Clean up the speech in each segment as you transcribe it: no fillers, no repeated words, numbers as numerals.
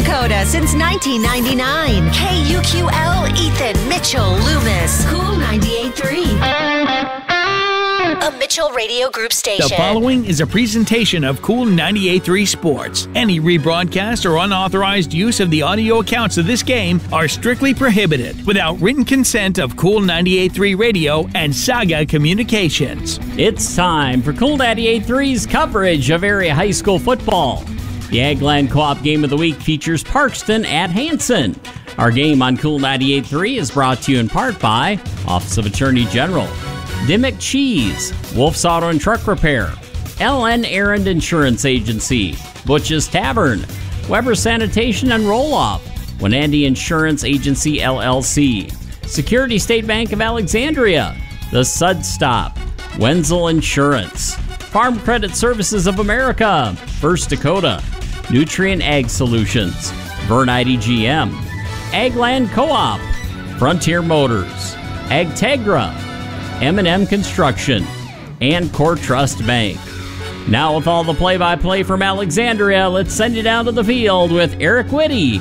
Dakota since 1999. KUQL, Ethan, Mitchell, Loomis. Cool 98.3. A Mitchell Radio Group station. The following is a presentation of Cool 98.3 Sports. Any rebroadcast or unauthorized use of the audio accounts of this game are strictly prohibited without written consent of Cool 98.3 Radio and Saga Communications. It's time for Cool 98.3's coverage of area high school football. The Agland Co-op Game of the Week features Parkston at Hanson. Our game on Cool 98.3 is brought to you in part by Office of Attorney General, Dimmick Cheese, Wolf's Auto and Truck Repair, LN Errand Insurance Agency, Butch's Tavern, Weber Sanitation and Roll-Off, Wenandy Insurance Agency LLC, Security State Bank of Alexandria, The Sud Stop, Wenzel Insurance, Farm Credit Services of America, First Dakota, Nutrient Ag Solutions, Vern IDGM, Agland Co-op, Frontier Motors, Agtegra, M&M Construction, and Core Trust Bank. Now with all the play-by-play from Alexandria, let's send you down to the field with Eric Whitty.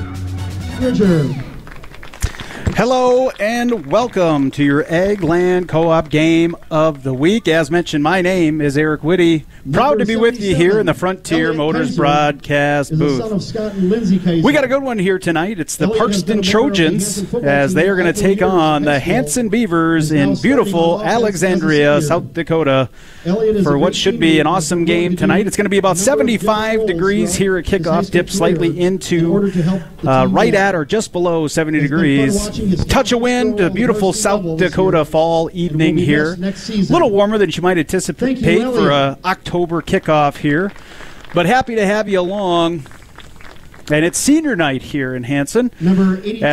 Hello and welcome to your Agland Co-op Game of the Week. As mentioned, my name is Eric Whitty. Proud to be with you here in the Frontier Motors broadcast booth. We got a good one here tonight. It's the Parkston Trojans as they are going to take on the Hanson Beavers in beautiful Alexandria, South Dakota for what should be an awesome game tonight. It's going to be about 75 degrees here at kickoff, dip slightly into right at or just below 70 degrees. Touch of wind, a beautiful South Dakota fall evening here. A little warmer than you might anticipate for October kickoff here, but happy to have you along. And it's senior night here in Hanson.